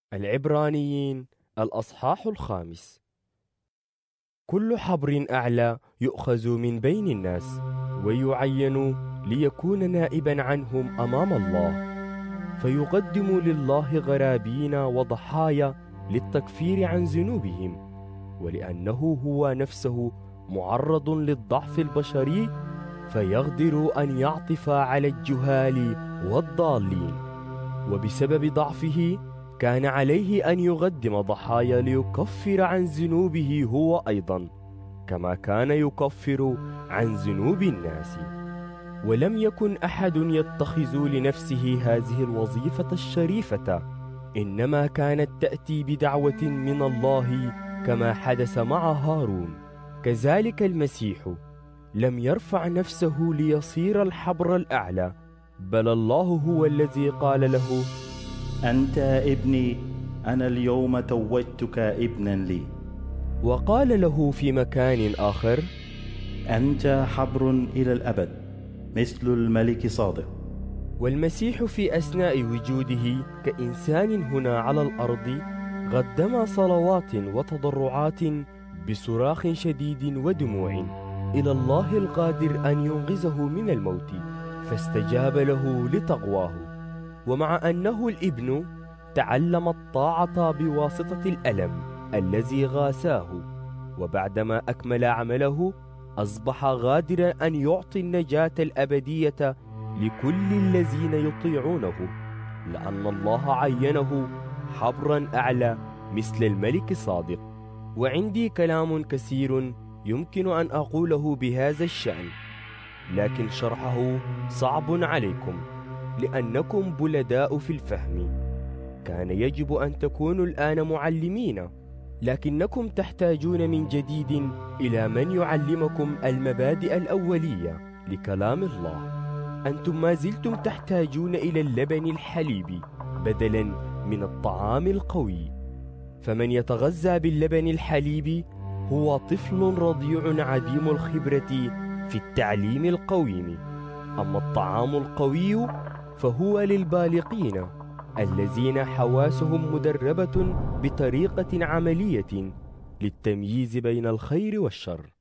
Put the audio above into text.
العبرانيين الأصحاح 5. كل حبر أعلى يؤخذ من بين الناس ويعين ليكون نائبا عنهم أمام الله، فيقدم لله غرابين وضحايا للتكفير عن ذنوبهم، ولأنه هو نفسه معرض للضعف البشري فيقدر أن يعطف على الجهال والضالين، وبسبب ضعفه كان عليه أن يقدم ضحايا ليكفر عن ذنوبه هو أيضا، كما كان يكفر عن ذنوب الناس. ولم يكن أحد يتخذ لنفسه هذه الوظيفة الشريفة، إنما كانت تأتي بدعوة من الله كما حدث مع هارون. كذلك المسيح لم يرفع نفسه ليصير الحبر الأعلى، بل الله هو الذي قال له: أنت ابني، أنا اليوم توجتك ابنا لي. وقال له في مكان آخر: أنت حبر إلى الأبد مثل الملك صادق. والمسيح في أثناء وجوده كإنسان هنا على الأرض قدم صلوات وتضرعات بصراخ شديد ودموع إلى الله القادر أن ينقذه من الموت، فاستجاب له لتقواه. ومع أنه الابن تعلم الطاعة بواسطة الألم الذي غاساه، وبعدما أكمل عمله أصبح قادرا أن يعطي النجاة الأبدية لكل الذين يطيعونه، لأن الله عينه حبرا أعلى مثل الملك صادق. وعندي كلام كثير يمكن أن أقوله بهذا الشأن، لكن شرحه صعب عليكم لأنكم بلداء في الفهم. كان يجب أن تكونوا الآن معلمين، لكنكم تحتاجون من جديد إلى من يعلمكم المبادئ الأولية لكلام الله. أنتم ما زلتم تحتاجون إلى اللبن الحليبي بدلا من الطعام القوي، فمن يتغذى باللبن الحليبي هو طفل رضيع عديم الخبرة في التعليم القويم، أما الطعام القوي فهو للبالغين الذين حواسهم مدربة بطريقة عملية للتمييز بين الخير والشر.